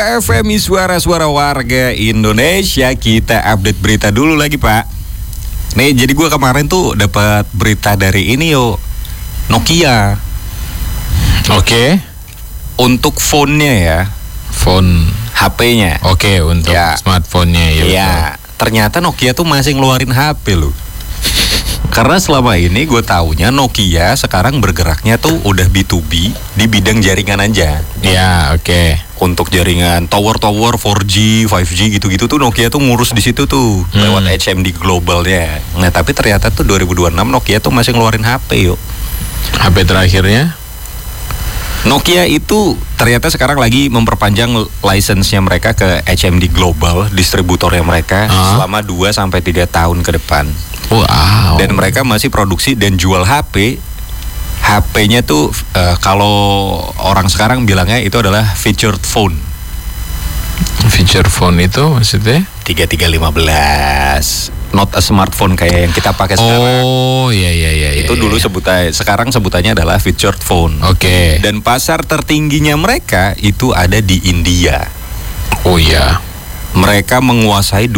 FMI Suara-Suara Warga Indonesia. Kita update berita dulu lagi, Pak. Nih, jadi gue kemarin tuh dapat berita dari ini Nokia. Oke. Untuk phone-nya ya. Phone HP-nya. Oke, untuk ya. Smartphone-nya ya. Iya, ternyata Nokia tuh masih ngeluarin HP loh. Karena selama ini gue taunya Nokia sekarang bergeraknya tuh udah B2B di bidang jaringan aja. Ya, oke. Untuk jaringan tower 4G, 5G gitu-gitu tuh Nokia tuh ngurus di situ tuh lewat HMD globalnya. Nah, tapi ternyata tuh 2026 Nokia tuh masih ngeluarin HP yuk. HP terakhirnya? Nokia itu ternyata sekarang lagi memperpanjang license-nya mereka ke HMD Global, distributornya mereka selama 2-3 tahun ke depan. Wow. Dan mereka masih produksi dan jual HP. HP-nya tuh kalau orang sekarang bilangnya itu adalah featured phone. Feature phone itu maksudnya? 3315. Not a smartphone kayak yang kita pakai sekarang. Oh, iya. Itu dulu sekarang sebutannya adalah featured phone. Oke. Dan pasar tertingginya mereka itu ada di India. Oh iya. Mereka menguasai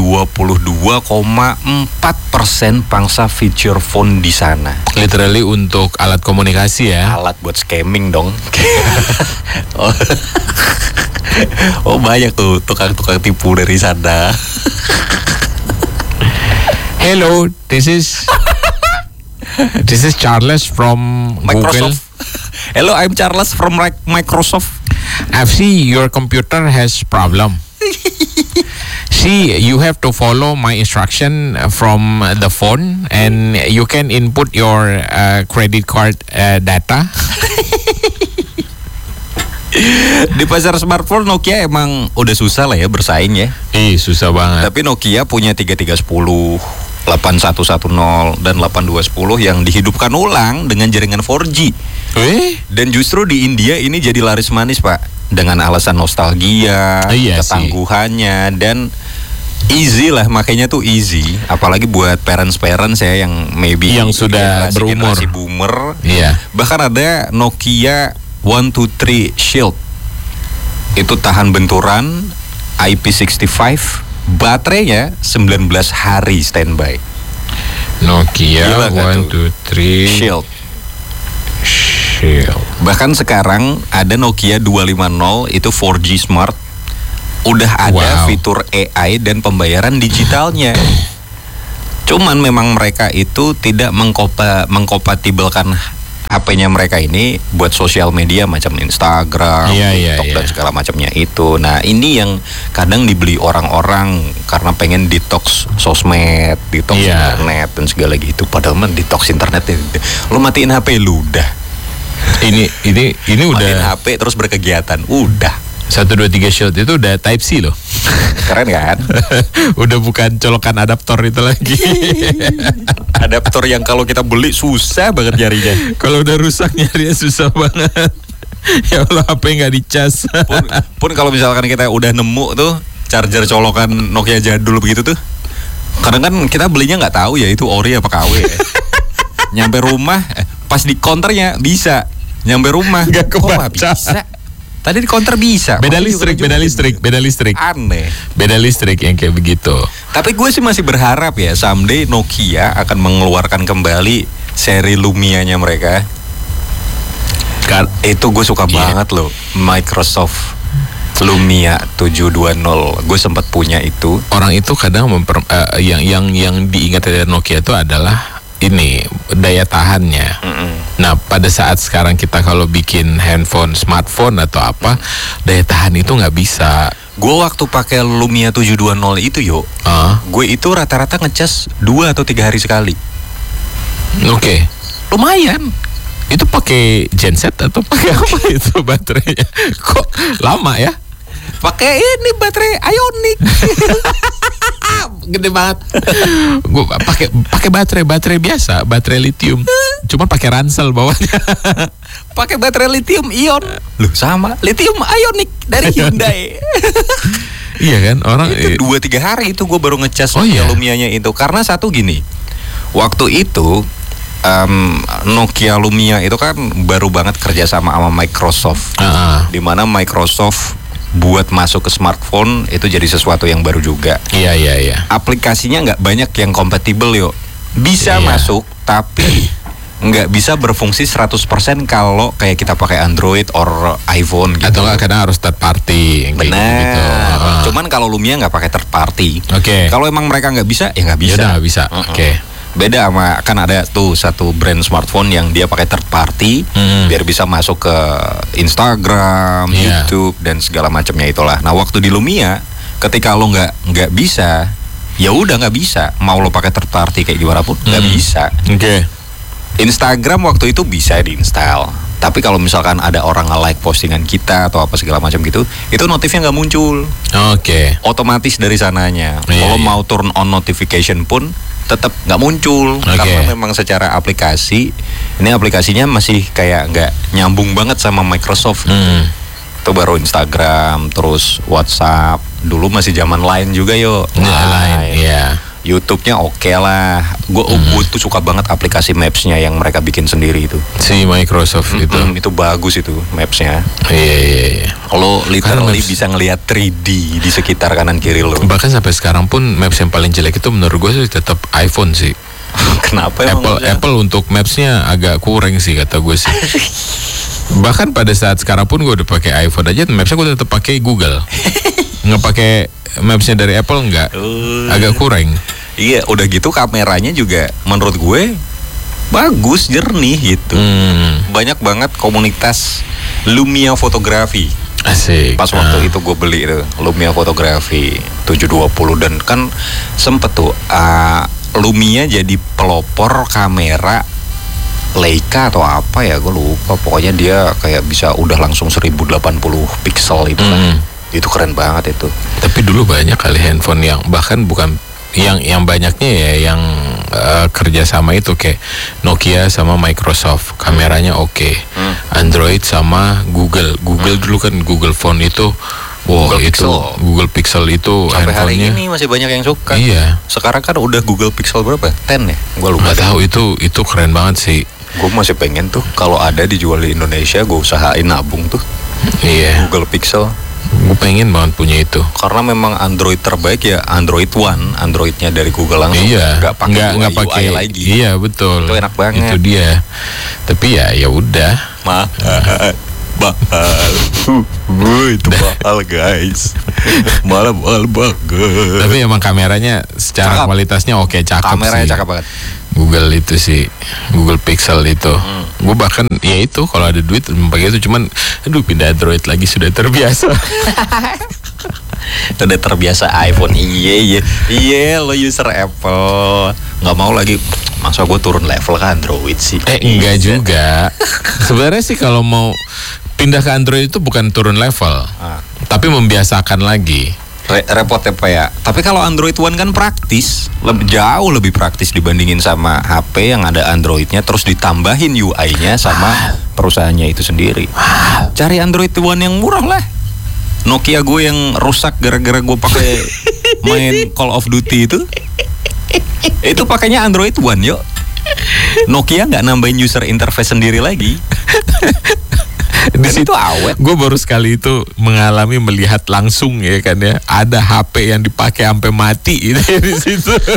22,4% pangsa feature phone di sana. Literally untuk alat komunikasi ya. Alat buat scamming dong. Oh banyak tuh tukang-tukang tipu dari sana. Hello, this is Charles from Microsoft. Google. Hello, I'm Charles from Microsoft. I see your computer has problem. See, you have to follow my instruction from the phone, and you can input your credit card data. Di pasar smartphone Nokia emang udah susah lah ya bersaing ya. Susah banget. Tapi Nokia punya 3310, 8110 dan 8210 yang dihidupkan ulang dengan jaringan 4G. Dan justru di India ini jadi laris manis, Pak. Dengan alasan nostalgia, ketangguhannya, dan easy lah, makanya tuh easy. Apalagi buat parents ya yang maybe yang sudah berumur, generasi boomer. Iya. Bahkan ada Nokia 123 Shield. Itu tahan benturan, IP65, baterainya 19 hari standby. Nokia 123 Shield. Shield. Bahkan sekarang ada Nokia 250 itu 4G Smart. Udah ada fitur AI dan pembayaran digitalnya. Cuman memang mereka itu tidak mengkompatibelkan HP-nya mereka ini buat sosial media macam Instagram, TikTok dan segala macamnya itu. Nah, ini yang kadang dibeli orang-orang karena pengen detox sosmed, detox internet dan segala gitu. Padahal mah detox internet lo matiin HP lu udah. Ini udah matiin HP terus berkegiatan. Udah. 123 Shield itu udah Type C loh. Keren kan? Udah bukan colokan adaptor itu lagi. Adaptor yang kalau kita beli susah banget nyarinya. Kalau udah rusak nyarinya susah banget. Ya Allah, HP nggak dicas. Pun kalau misalkan kita udah nemu tuh charger colokan Nokia jadul begitu tuh, kadang kan kita belinya nggak tahu ya itu ori apa KW. Nyampe rumah pas di counternya bisa. Nyampe rumah nggak kebaca. Bisa. Tadi di counter bisa. Beda listrik. Aneh. Beda listrik yang kayak begitu. Tapi gue sih masih berharap ya someday Nokia akan mengeluarkan kembali seri Lumia-nya mereka. Itu gue suka banget loh, Microsoft Lumia 720. Gue sempat punya itu. Orang itu kadang yang diingat dari Nokia itu adalah ini daya tahannya. Nah, pada saat sekarang kita kalau bikin handphone, smartphone atau apa, daya tahan itu nggak bisa. Gue waktu pakai Lumia 720 itu gue itu rata-rata ngecas 2 atau 3 hari sekali. Oke. Lumayan. Itu pakai genset atau pakai apa itu baterainya? Kok lama ya? Pakai ini baterai Ioniq. Gede banget. Gue pakai baterai biasa, baterai lithium. Cuma pakai ransel bawahnya. Pakai baterai lithium ion. Loh sama, lithium Ioniq dari Hyundai. Iya kan, orang itu 2-3 hari itu gue baru ngecas Lumia-nya itu. Karena satu gini, waktu itu Nokia Lumia itu kan baru banget kerja sama Microsoft. Dimana Microsoft buat masuk ke smartphone itu jadi sesuatu yang baru juga. Iya. Aplikasinya nggak banyak yang kompatibel yo. Bisa masuk tapi nggak bisa berfungsi 100% kalau kayak kita pakai Android or iPhone gitu. Atau nggak, kadang harus third party. Benar. Gitu. Cuman kalau Lumia nggak pakai third party. Oke. Kalau emang mereka nggak bisa, ya nggak bisa. Yaudah, nggak bisa. Oke. Beda sama, kan ada tuh satu brand smartphone yang dia pakai third party biar bisa masuk ke Instagram, YouTube dan segala macamnya itulah. Nah waktu di Lumia, ketika lo nggak bisa, ya udah nggak bisa. Mau lo pakai third party kayak gimana pun nggak bisa. Oke. Instagram waktu itu bisa diinstal. Tapi kalau misalkan ada orang nge-like postingan kita atau apa segala macam gitu, itu notifnya nggak muncul. Oke. Otomatis dari sananya. Kalau mau turn on notification pun tetap nggak muncul karena memang secara aplikasi ini aplikasinya masih kayak nggak nyambung banget sama Microsoft. Itu baru Instagram, terus WhatsApp. Dulu masih zaman Line juga yo. Line, iya. YouTube-nya oke lah. Gue tuh suka banget aplikasi Maps-nya yang mereka bikin sendiri itu. Si Microsoft itu. Itu bagus itu Maps-nya. Iya. Lo literally bisa ngelihat 3D di sekitar kanan kiri lo. Bahkan sampai sekarang pun Maps yang paling jelek itu menurut gue sih tetap iPhone sih. Kenapa Apple untuk Maps-nya agak kurang sih kata gue sih. Bahkan pada saat sekarang pun gue udah pakai iPhone aja, Maps-nya gue tetap pakai Google. Nggak pakai Maps-nya dari Apple nggak, agak kurang. Iya, udah gitu kameranya juga menurut gue bagus, jernih gitu. Banyak banget komunitas Lumia fotografi. Asik. Pas waktu itu gue beli itu Lumia fotografi 720 dan kan sempet tuh Lumia jadi pelopor kamera Leica atau apa ya, gue lupa. Pokoknya dia kayak bisa udah langsung 1080 pixel itu kan. Itu keren banget itu. Tapi dulu banyak kali handphone yang bahkan bukan yang banyaknya ya yang kerjasama itu kayak Nokia sama Microsoft, kameranya oke. Android sama Google dulu kan Google Phone itu. Wow, Google Pixel itu sampai hari ini masih banyak yang suka. Iya. Sekarang kan udah Google Pixel berapa? 10 ya? Gue lupa. Nggak tahu itu keren banget sih. Gue masih pengen tuh kalau ada dijual di Indonesia, gue usahain nabung tuh. Iya. Google Pixel. Gue pengen banget punya itu. Karena memang Android terbaik ya Android One, Androidnya dari Google langsung. Iya. Nggak pakai UI lagi. Iya betul. Itu enak banget. Itu dia. Tapi ya udah. Mahal. Itu mahal guys. Mahal banget. Tapi emang kameranya secara cakep. Kualitasnya oke, cakep. Kameranya sih. Cakep banget. Google itu sih, Google Pixel itu. Gue bahkan ya itu kalau ada duit pakai itu, cuman aduh pindah Android lagi sudah terbiasa. Udah terbiasa iPhone. Iya lo user Apple nggak mau lagi. Masa gue turun level ke Android sih? Enggak juga. Sebenarnya sih kalau mau pindah ke Android itu bukan turun level, tapi membiasakan lagi. Repot ya Pak ya. Tapi kalau Android One kan praktis, jauh lebih praktis dibandingin sama HP yang ada Androidnya terus ditambahin UI-nya sama perusahaannya itu sendiri. Cari Android One yang murah lah. Nokia gue yang rusak gara-gara gue pakai main Call of Duty itu pakainya Android One yuk. Nokia nggak nambahin user interface sendiri lagi. Di situ awet. Gue baru sekali itu melihat langsung ya kan ya, ada HP yang dipakai sampai mati itu di situ.